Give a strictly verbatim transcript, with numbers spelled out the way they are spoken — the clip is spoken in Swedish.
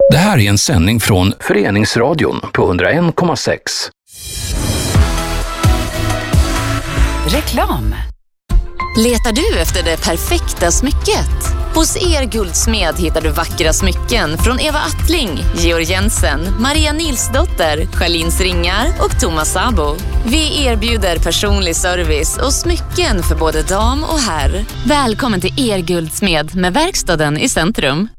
Det här är en sändning från Föreningsradion på hundra en komma sex. Reklam. Letar du efter det perfekta smycket? Hos Er Guldsmed hittar du vackra smycken från Eva Attling, Georg Jensen, Maria Nilsdotter, Charlins Ringar och Thomas Sabo. Vi erbjuder personlig service och smycken för både dam och herr. Välkommen till Er Guldsmed med verkstaden i centrum.